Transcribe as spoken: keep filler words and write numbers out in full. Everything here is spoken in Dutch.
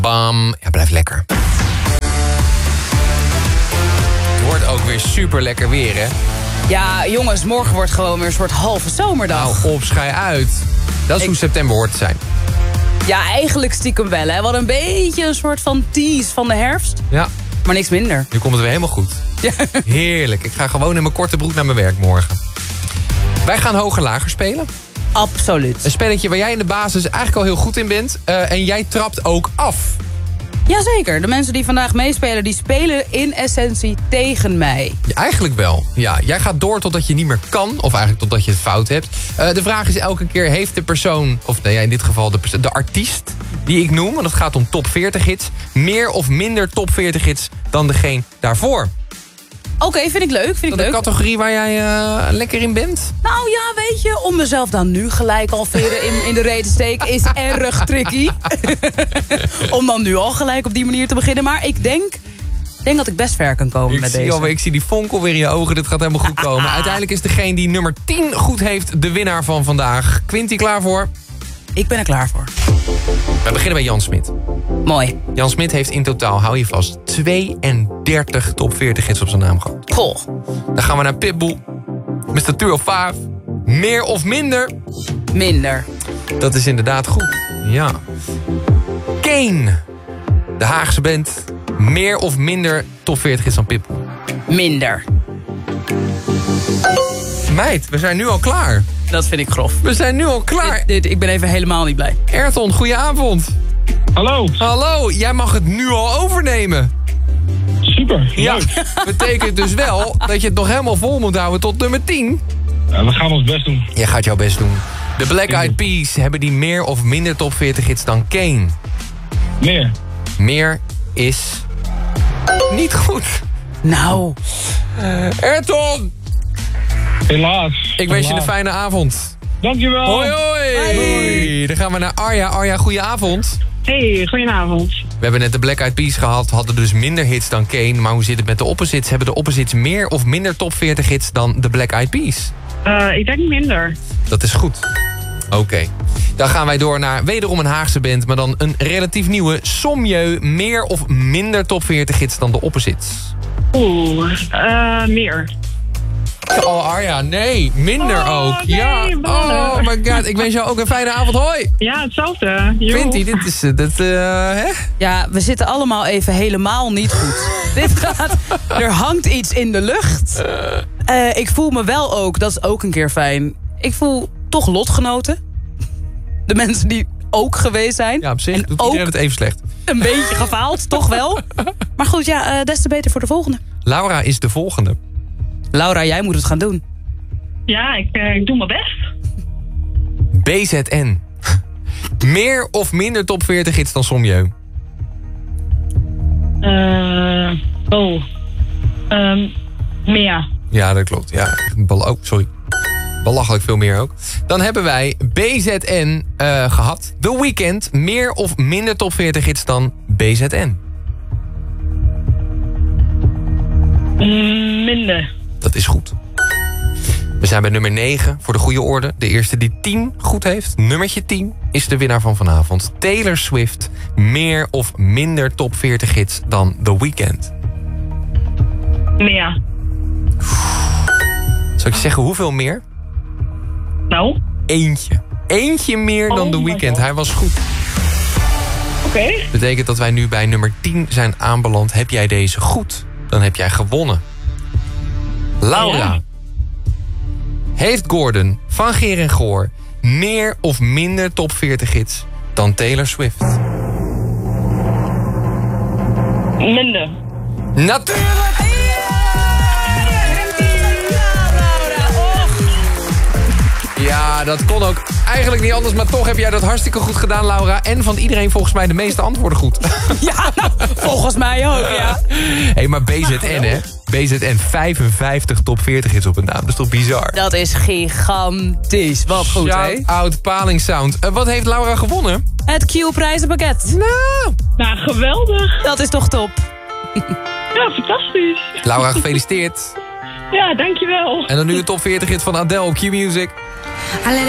Bam. Ja, blijf lekker. Het wordt ook weer super lekker weer, hè? Ja, jongens, morgen wordt gewoon weer een soort halve zomerdag. Nou, op, schei uit. Dat is Ik... hoe september hoort te zijn. Ja, eigenlijk stiekem wel, hè. Wat een beetje een soort van tease van de herfst. Ja. Maar niks minder. Nu komt het weer helemaal goed. Ja. Heerlijk. Ik ga gewoon in mijn korte broek naar mijn werk morgen. Wij gaan hoger lager spelen. Absoluut. Een spelletje waar jij in de basis eigenlijk al heel goed in bent. Uh, en jij trapt ook af. Jazeker. De mensen die vandaag meespelen, die spelen in essentie tegen mij. Ja, eigenlijk wel. Ja, jij gaat door totdat je niet meer kan. Of eigenlijk totdat je het fout hebt. Uh, de vraag is elke keer, heeft de persoon... Of nee, in dit geval de, de artiest die ik noem... want het gaat om top veertig hits... meer of minder top veertig hits dan degene daarvoor? Oké, okay, vind ik leuk. Vind ik dat leuk. een categorie waar jij uh, lekker in bent? Nou ja, weet je, om mezelf dan nu gelijk al veren in, in de reet te steken... is erg tricky. Om dan nu al gelijk op die manier te beginnen. Maar ik denk, denk dat ik best ver kan komen ik met zie deze. Alweer, ik zie die vonkel weer in je ogen. Dit gaat helemaal goed komen. Uiteindelijk is degene die nummer tien goed heeft de winnaar van vandaag. Quinty, klaar voor? Ik ben er klaar voor. We beginnen bij Jan Smit. Mooi. Jan Smit heeft in totaal, hou je vast, tweeëndertig top veertig hits op zijn naam gehad. Goh. Dan gaan we naar Pitbull. mister tweehonderdvijf. Meer of minder? Minder. Dat is inderdaad goed. Ja. Kane. De Haagse band. Meer of minder top veertig hits dan Pitbull? Minder. Meid, we zijn nu al klaar. Dat vind ik grof. We zijn nu al klaar. Dit, dit, ik ben even helemaal niet blij. Ayrton, goedenavond. Hallo. Hallo, jij mag het nu al overnemen. Super, ja, leuk. Betekent dus wel dat je het nog helemaal vol moet houden tot nummer tien. Ja, we gaan ons best doen. Jij gaat jouw best doen. De Black Eyed Peas, hebben die meer of minder top veertig hits dan Kane? Meer. Meer is niet goed. Nou. Uh, Ayrton! Helaas. Ik wens je een fijne avond. Dankjewel. Hoi, hoi. Hoi. Dan gaan we naar Arja. Arja, goedenavond. Hey, goedenavond. We hebben net de Black Eyed Peas gehad. Hadden dus minder hits dan Kane. Maar hoe zit het met de opposites? Hebben de opposites meer of minder top veertig hits dan de Black Eyed Peas? Uh, ik denk minder. Dat is goed. Oké. Okay. Dan gaan wij door naar wederom een Haagse band. Maar dan een relatief nieuwe. Sommieu. Meer of minder top veertig hits dan de opposites? Oeh, uh, meer. Oh Arja, nee. Minder oh, ook. Nee, ja. Oh my god. Ik wens jou ook een fijne avond. Hoi. Ja, hetzelfde. Quinty, dit is... Dit, uh, hè? Ja, we zitten allemaal even helemaal niet goed. Dit gaat... Er hangt iets in de lucht. Uh, ik voel me wel ook, dat is ook een keer fijn. Ik voel toch lotgenoten. De mensen die ook geweest zijn. Ja, op zich en doet ook iedereen het even slecht. Een beetje gefaald, toch wel. Maar goed, ja, uh, des te beter voor de volgende. Laura is de volgende. Laura, jij moet het gaan doen. Ja, ik, uh, ik doe mijn best. B Z N. Meer of minder top veertig hits dan Sommieu? Uh, oh. Um, meer. Ja, dat klopt. Ja, bel- oh, sorry. Belachelijk veel meer ook. Dan hebben wij B Z N uh, gehad. The Weeknd. Meer of minder top veertig hits dan B Z N? Mm, minder. Dat is goed. We zijn bij nummer negen voor de goede orde. De eerste die tien goed heeft, nummertje tien, is de winnaar van vanavond. Taylor Swift. Meer of minder top veertig hits dan The Weeknd? Meer. Zal ik je zeggen hoeveel meer? Nou? Eentje. Eentje meer dan oh The Weeknd. Hij was goed. Oké. Okay. Betekent dat wij nu bij nummer tien zijn aanbeland. Heb jij deze goed? Dan heb jij gewonnen. Laura. Ja. Heeft Gordon van Geer en Goor meer of minder top veertig hits dan Taylor Swift? Minder. Natuurlijk! Ja, dat kon ook eigenlijk niet anders, maar toch heb jij dat hartstikke goed gedaan, Laura. En van iedereen volgens mij de meeste antwoorden goed. Ja, nou, volgens mij ook, ja. Hé, hey, maar B Z N, hè? B Z N, vijfenvijftig top veertig hits op een naam. Dat is toch bizar? Dat is gigantisch. Wat goed, hè? Shout-out Paling Sound. Uh, wat heeft Laura gewonnen? Het Q-prijzenpakket. Nou. Nou, geweldig. Dat is toch top? Ja, fantastisch. Laura, gefeliciteerd. Ja, dankjewel. En dan nu de top veertig hit van Adele op Q-Music.